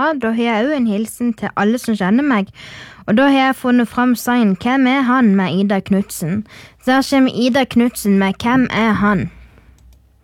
Ja, da har jeg jo en hilsen til alle som kjenner meg, og da har jeg funnet fram sangen «Hvem er han?» med Ida Knudsen. Så her kommer Ida Knudsen med «Hvem er han?»